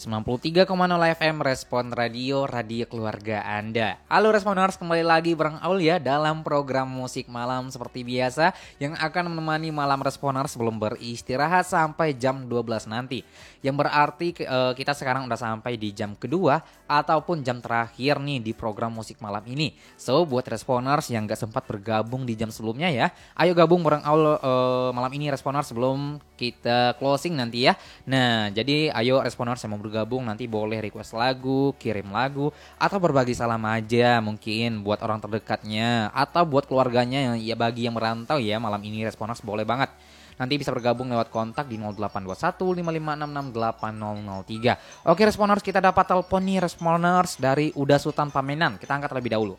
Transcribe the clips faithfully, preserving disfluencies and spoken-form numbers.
sembilan puluh tiga koma nol F M Respon Radio, radio keluarga Anda. Halo Responers, kembali lagi bareng Aul ya dalam program musik malam seperti biasa yang akan menemani malam Responers sebelum beristirahat sampai jam dua belas nanti. Yang berarti uh, kita sekarang udah sampai di jam kedua ataupun jam terakhir nih di program musik malam ini. So buat Responers yang gak sempat bergabung di jam sebelumnya ya, ayo gabung bareng Aul uh, malam ini Responers sebelum kita closing nanti ya. Nah jadi ayo Responers yang mau bergabung nanti boleh request lagu, kirim lagu, atau berbagi salam aja mungkin buat orang terdekatnya atau buat keluarganya yang ya bagi yang merantau ya malam ini Responers boleh banget. Nanti bisa bergabung lewat kontak di nol delapan dua satu lima lima enam enam delapan nol nol tiga. Oke Responers, kita dapat telepon nih Responers dari Uda Sultan Pamenan. Kita angkat terlebih dahulu.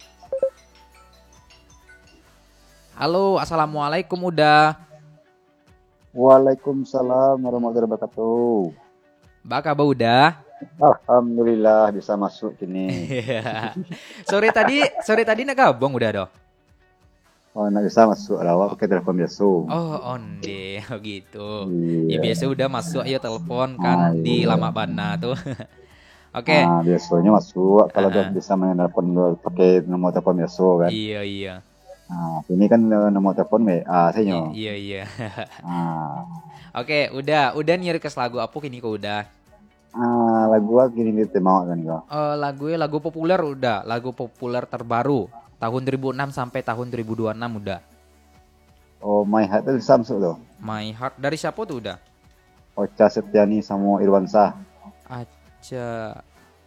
Halo, assalamualaikum Uda. Waalaikumsalam warahmatullahi wabarakatuh. Baka Uda. Alhamdulillah bisa masuk kini. sore tadi, sore tadi nak gabung udah doh. Oh, nak bisa masuk lawak pakai telepon biasa. Oh, onde, oh gitu. Iya. Ya biasa udah masuk ayo telepon ah, kan iya. di Lama Bana tuh. Oke. Okay. Nah, biasanya masuk kalau uh-huh. bisa main telepon pakai nomor telepon biasa kan. Iya, iya. Nah, ini kan nomor telepon W A saya nyo. Iya, iya. ah. Oke, udah, udah nih request lagu apa kini kau udah? Ah, lagu apa gini nih mau kan kau? Uh, lagunya lagu populer udah, lagu populer terbaru tahun dua ribu enam sampai tahun dua ribu dua puluh enam udah. Oh, My Heart itu Samsung tuh. My Heart dari siapa tuh udah? Ocha Setiani sama Irwansyah. Aja.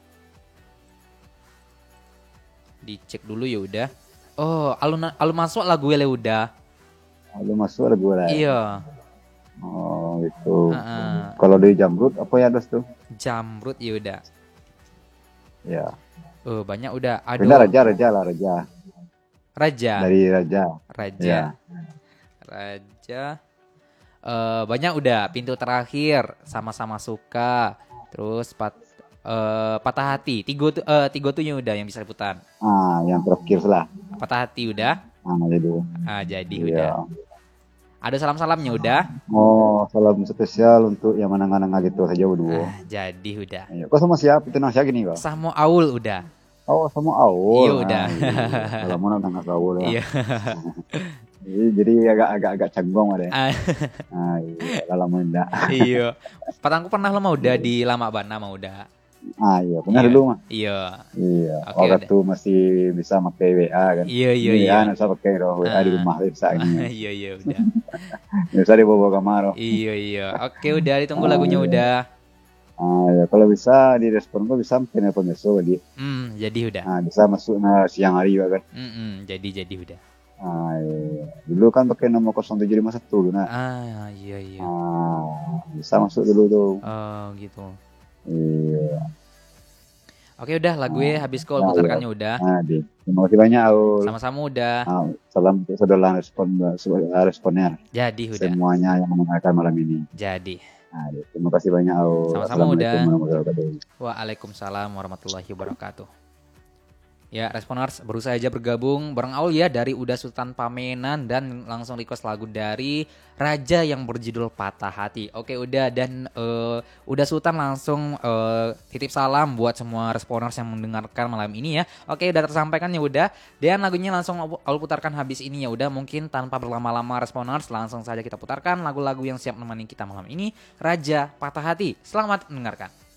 Dicek dulu ya udah. Oh, alun alun masuk lagu le udah. Alun masuk lagu lah. Iya. Oh gitu. Uh-uh. Kalau dari Jamrut apa ya dos tuh? Jamrut ya udah. Ya. Oh banyak udah. Aduh. Benar Raja Raja lah Raja. Raja. Dari Raja. Raja. Ya. Raja. Uh, banyak udah. Pintu terakhir sama-sama suka. Terus pat, uh, patah hati. Tiga tu uh, tiga tunya udah yang bisa liputan. Ah yang terakhir lah. Patah hati udah. Ah jadi. Ah jadi ya. udah. Ada salam-salamnya udah? Oh, salam spesial untuk yang menang-menang gitu saja berdua. Ah, jadi udah. Ayo, kok sama siapa? Itu nasihat gini kok? Sama Aul udah. Oh, sama Aul. Iya udah. Kalau mau nang Aul ya. Iya. jadi agak-agak agak canggung ada. Ah, iya, kalau mau enggak. Iya. Patangku pernah lo mau udah di Lama Bana mau udah. Ah iya, pernah iya. dulu mah. Iya. Iya. Okay, waktu itu masih bisa pakai W A kan. Iya iya iya. Iya, bisa pakai W A ah. di rumah bisa gini. Iya iya udah. Bisa dibawa kamar. Iya iya. Oke udah ditunggu ah, lagunya iya. Udah. Ah ya kalau bisa direspon kok bisa sampai nelpon besok jadi. Hmm, jadi udah. Ah bisa masuk nah, siang hari juga kan. Hmm, jadi jadi udah. Ah iya. Dulu kan pakai nomor nol tujuh lima satu nah. Ah iya iya. Ah bisa masuk dulu tuh. Oh gitu. Iya. Oke udah lagunya nah, habis call nah, putarkannya iya. Udah. Nah, di. Terima kasih banyak Aul. Sama-sama udah. Nah, salam untuk saudara respon responer. Jadi udah. Semuanya yang mendengarkan malam ini. Jadi. Nah, terima kasih banyak Aul. Sama-sama udah. Waalaikumsalam warahmatullahi wabarakatuh. Ya, Responers berusaha aja bergabung bareng Aul ya dari Uda Sultan Pamenan dan langsung request lagu dari Raja yang berjudul Patah Hati. Oke, udah dan uh, Uda Sultan langsung uh, titip salam buat semua Responers yang mendengarkan malam ini ya. Oke, udah tersampaikan ya udah. Dan lagunya langsung Aul putarkan habis ini ya udah. Mungkin tanpa berlama-lama Responers langsung saja kita putarkan lagu-lagu yang siap menemani kita malam ini. Raja Patah Hati. Selamat mendengarkan.